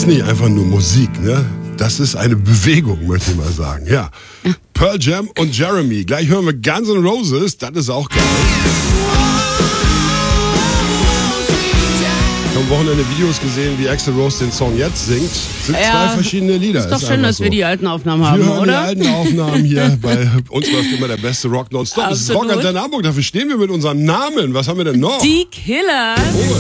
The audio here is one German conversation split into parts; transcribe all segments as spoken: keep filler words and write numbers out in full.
ist nicht einfach nur Musik, ne? Das ist eine Bewegung, möchte ich mal sagen. Ja. ja. Pearl Jam und Jeremy. Gleich hören wir Guns N' Roses. Das ist auch geil. Ich habe am Wochenende Videos gesehen, wie Axl Rose den Song jetzt singt. Sind ja, zwei verschiedene Lieder. Ist doch ist schön, dass so. wir die alten Aufnahmen haben, wir hören oder? Die alten Aufnahmen hier. Bei uns läuft immer der beste Rock nonstop. Das ist Rock Antenne Hamburg. Dafür stehen wir mit unserem Namen. Was haben wir denn noch? Die Killers. Oh.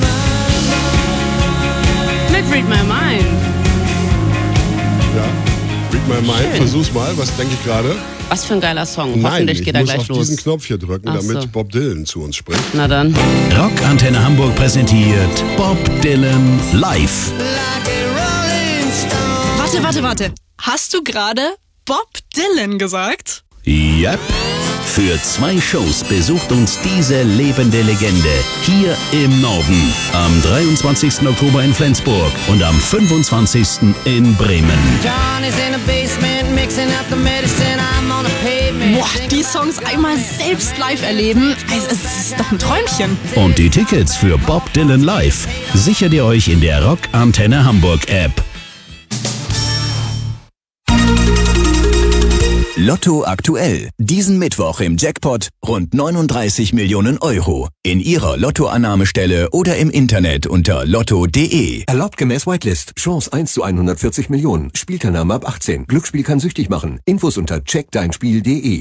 Mit Read My Mind. Ja, Read My Mind. Schön. Versuch's mal. Was denke ich gerade? Was für ein geiler Song. Nein, Hoffentlich geht er gleich los. Ich muss auf los. diesen Knopf hier drücken, Ach damit so. Bob Dylan zu uns spricht. Na dann. Rock Antenne Hamburg präsentiert Bob Dylan live. Warte, warte, warte. Hast du gerade Bob Dylan gesagt? Yep. Für zwei Shows besucht uns diese lebende Legende hier im Norden. Am dreiundzwanzigsten Oktober in Flensburg und am fünfundzwanzigsten in Bremen. Boah, die Songs einmal selbst live erleben, also es ist doch ein Träumchen. Und die Tickets für Bob Dylan live sichert ihr euch in der Rock Antenne Hamburg App. Lotto aktuell. Diesen Mittwoch im Jackpot rund neununddreißig Millionen Euro. In Ihrer Lottoannahmestelle oder im Internet unter lotto punkt de. Erlaubt gemäß Whitelist. Chance eins zu hundertvierzig Millionen. Spielteilnahme ab achtzehn. Glücksspiel kann süchtig machen. Infos unter check dein spiel punkt de.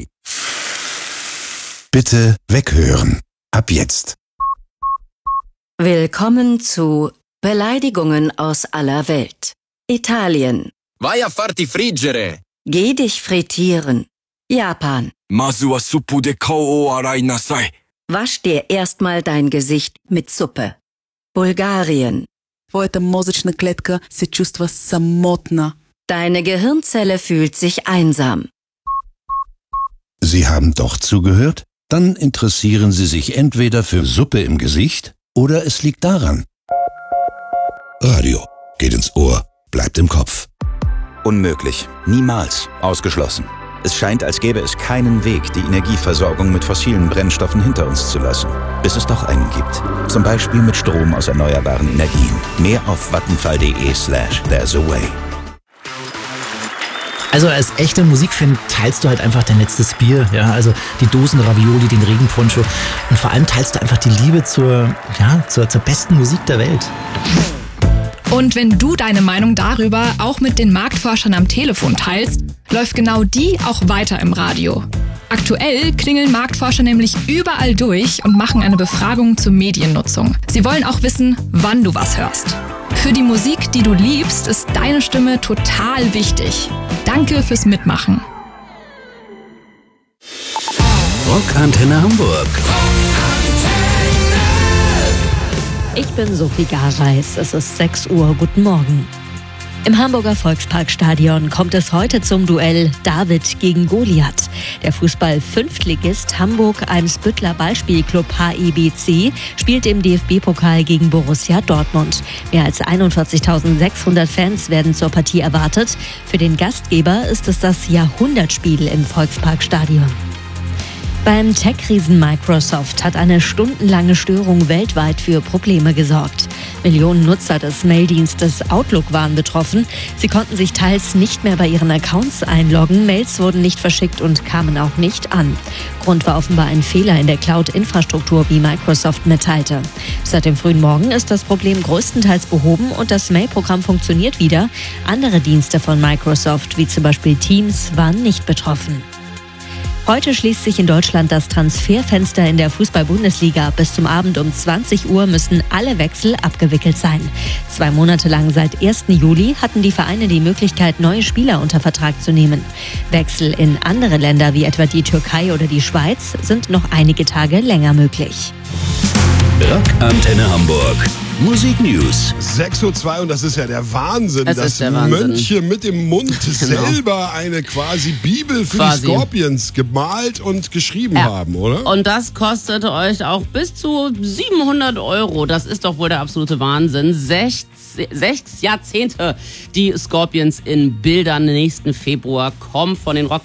Bitte weghören. Ab jetzt. Willkommen zu Beleidigungen aus aller Welt. Italien. Vai a farti friggere. Geh dich frittieren. Japan. Mazu wa suppu de kao o arai nasai. Wasch dir erstmal dein Gesicht mit Suppe. Bulgarien. Твоята мозъчна клетка се чувства самотна. Deine Gehirnzelle fühlt sich einsam. Sie haben doch zugehört? Dann interessieren Sie sich entweder für Suppe im Gesicht oder es liegt daran. Radio geht ins Ohr, bleibt im Kopf. Unmöglich. Niemals. Ausgeschlossen. Es scheint, als gäbe es keinen Weg, die Energieversorgung mit fossilen Brennstoffen hinter uns zu lassen. Bis es doch einen gibt. Zum Beispiel mit Strom aus erneuerbaren Energien. Mehr auf vattenfall.de slash there's a way. Also als echter Musikfan teilst du halt einfach dein letztes Bier, ja, also die Dosen Ravioli, den Regenponcho und vor allem teilst du einfach die Liebe zur, ja, zur, zur besten Musik der Welt. Und wenn du deine Meinung darüber auch mit den Marktforschern am Telefon teilst, läuft genau die auch weiter im Radio. Aktuell klingeln Marktforscher nämlich überall durch und machen eine Befragung zur Mediennutzung. Sie wollen auch wissen, wann du was hörst. Für die Musik, die du liebst, ist deine Stimme total wichtig. Danke fürs Mitmachen. Rock Antenne Hamburg. Ich bin Sophie Gareis. Es ist sechs Uhr. Guten Morgen. Im Hamburger Volksparkstadion kommt es heute zum Duell David gegen Goliath. Der Fußball-Fünftligist Hamburg-Eimsbüttler Ballspielclub H E B C spielt im D F B-Pokal gegen Borussia Dortmund. Mehr als einundvierzigtausendsechshundert Fans werden zur Partie erwartet. Für den Gastgeber ist es das Jahrhundertspiel im Volksparkstadion. Beim Tech-Riesen Microsoft hat eine stundenlange Störung weltweit für Probleme gesorgt. Millionen Nutzer des Maildienstes Outlook waren betroffen. Sie konnten sich teils nicht mehr bei ihren Accounts einloggen, Mails wurden nicht verschickt und kamen auch nicht an. Grund war offenbar ein Fehler in der Cloud-Infrastruktur, wie Microsoft mitteilte. Seit dem frühen Morgen ist das Problem größtenteils behoben und das Mail-Programm funktioniert wieder. Andere Dienste von Microsoft, wie zum Beispiel Teams, waren nicht betroffen. Heute schließt sich in Deutschland das Transferfenster in der Fußball-Bundesliga. Bis zum Abend um zwanzig Uhr müssen alle Wechsel abgewickelt sein. Zwei Monate lang seit ersten Juli hatten die Vereine die Möglichkeit, neue Spieler unter Vertrag zu nehmen. Wechsel in andere Länder wie etwa die Türkei oder die Schweiz sind noch einige Tage länger möglich. Rock Antenne Hamburg. Musik News. sechs Uhr zwei und das ist ja der Wahnsinn, das dass ist der Wahnsinn. Mönche mit dem Mund Genau. selber eine quasi Bibel für Quasi. die Scorpions gemalt und geschrieben Ja. haben, oder? Und das kostete euch auch bis zu siebenhundert Euro. Das ist doch wohl der absolute Wahnsinn. Sech, sechs Jahrzehnte die Scorpions in Bildern. Nächsten Februar kommen von den Rock